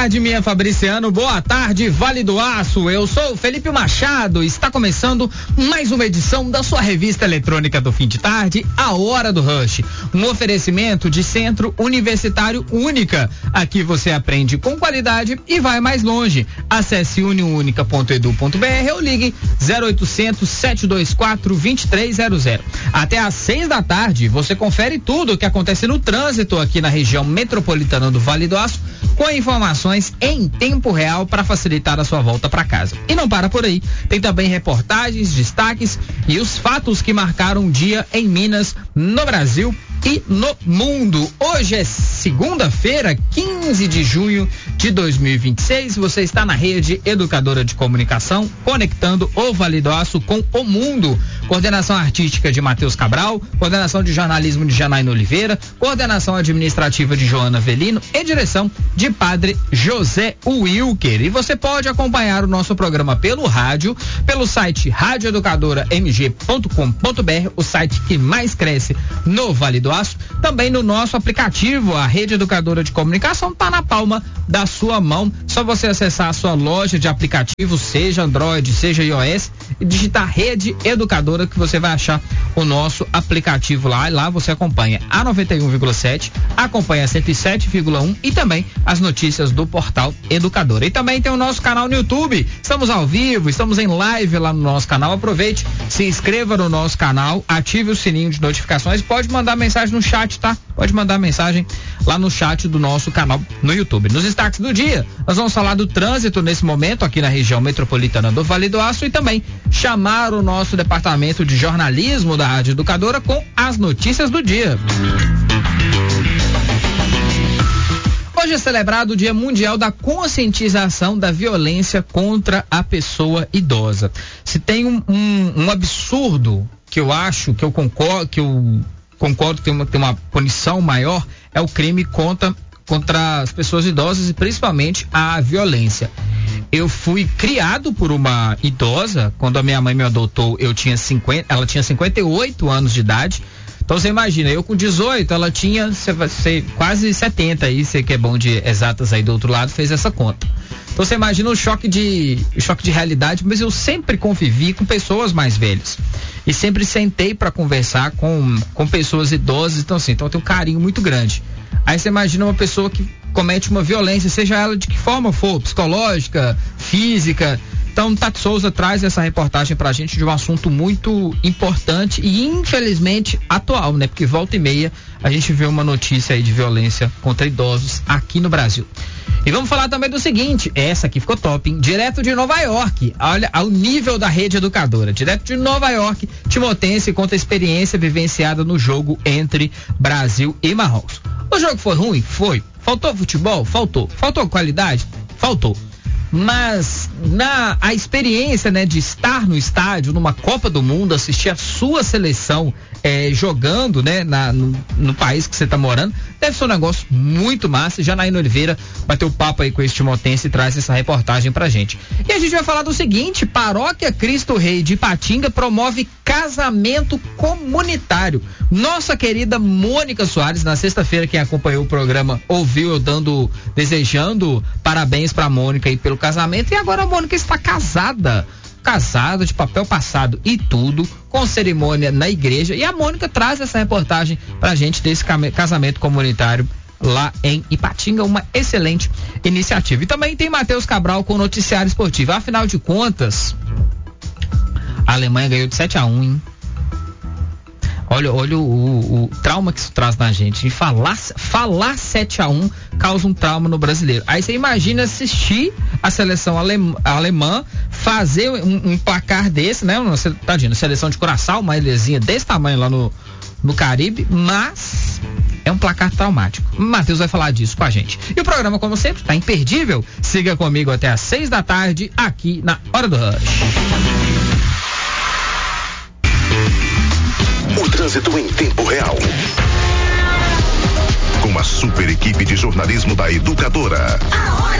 tarde, minha Fabriciano. Boa tarde, Vale do Aço. Eu sou o Felipe Machado. Está começando mais uma edição da sua revista eletrônica do fim de tarde, A Hora do Rush. Um oferecimento de Centro Universitário Única. Aqui você aprende com qualidade e vai mais longe. Acesse uniunica.edu.br ou ligue 0800 724 2300. Até às 6 da tarde, você confere tudo o que acontece no trânsito aqui na região metropolitana do Vale do Aço, com informações em tempo real para facilitar a sua volta para casa. E não para por aí, tem também reportagens, destaques e os fatos que marcaram o dia em Minas, no Brasil e no mundo. Hoje é segunda-feira, 15 de junho de 2026. Você está na Rede Educadora de Comunicação, conectando o Vale do Aço com o mundo. Coordenação artística de Matheus Cabral, coordenação de jornalismo de Janaína Oliveira, coordenação administrativa de Joana Avelino e direção de Padre José Wilker. E você pode acompanhar o nosso programa pelo rádio, pelo site radioeducadora.mg.com.br, o site que mais cresce no Vale do Aço. Também no nosso aplicativo, a Rede Educadora de Comunicação está na palma da sua mão. Só você acessar a sua loja de aplicativos, seja Android, seja iOS, e digitar Rede Educadora que você vai achar o nosso aplicativo lá. E lá você acompanha a 91,7, acompanha a 107,1 e também as notícias do portal Educadora. E também tem o nosso canal no YouTube. Estamos ao vivo, estamos em live lá no nosso canal. Aproveite, se inscreva no nosso canal, ative o sininho de notificações, pode mandar mensagem no chat, tá? Pode mandar mensagem lá no chat do nosso canal no YouTube. Nos destaques do dia, nós vamos falar do trânsito nesse momento aqui na região metropolitana do Vale do Aço e também chamar o nosso departamento de jornalismo da Rádio Educadora com as notícias do dia. Hoje é celebrado o Dia Mundial da Conscientização da Violência contra a Pessoa Idosa. Se tem um absurdo que eu acho, que eu concordo que tem uma punição maior, é o crime contra as pessoas idosas e principalmente a violência. Eu fui criado por uma idosa. Quando a minha mãe me adotou, ela tinha 58 anos de idade. Então você imagina, eu com 18, ela tinha quase 70 aí, você que é bom de exatas aí do outro lado, fez essa conta. Então você imagina o choque de realidade, mas eu sempre convivi com pessoas mais velhas. E sempre sentei para conversar com pessoas idosas, então assim, então eu tenho um carinho muito grande. Aí você imagina uma pessoa que comete uma violência, seja ela de que forma for, psicológica, física. Então, Tati Souza traz essa reportagem pra gente de um assunto muito importante e infelizmente atual, né? Porque volta e meia a gente vê uma notícia aí de violência contra idosos aqui no Brasil. E vamos falar também do seguinte, essa aqui ficou top, hein? Direto de Nova York, olha ao nível da Rede Educadora. Direto de Nova York, timotense conta a experiência vivenciada no jogo entre Brasil e Marrocos. O jogo foi ruim? Foi. Faltou futebol? Faltou. Faltou qualidade? Faltou. Mas a experiência, né, de estar no estádio, numa Copa do Mundo, assistir a sua seleção jogando, né, no país que você está morando, deve ser um negócio muito massa. Janaína Oliveira vai ter o papo aí com esse timotense e traz essa reportagem pra gente. E a gente vai falar do seguinte: Paróquia Cristo Rei de Ipatinga promove casamento comunitário. Nossa querida Mônica Soares, na sexta-feira, quem acompanhou o programa ouviu eu desejando parabéns pra Mônica aí pelo casamento, e agora a Mônica está casada de papel passado e tudo, com cerimônia na igreja, e a Mônica traz essa reportagem pra gente desse casamento comunitário lá em Ipatinga, uma excelente iniciativa. E também tem Matheus Cabral com o noticiário esportivo. Afinal de contas, a Alemanha ganhou de 7-1, hein? Olha o trauma que isso traz na gente. Falar 7-1 causa um trauma no brasileiro. Aí você imagina assistir a seleção alemã fazer um placar desse, né? Tadinho, seleção de Curaçao, uma ilhazinha desse tamanho lá no Caribe, mas é um placar traumático. O Matheus vai falar disso com a gente. E o programa, como sempre, tá imperdível. Siga comigo até às 6 da tarde aqui na Hora do Rush. O trânsito em tempo real. Com a super equipe de jornalismo da Educadora.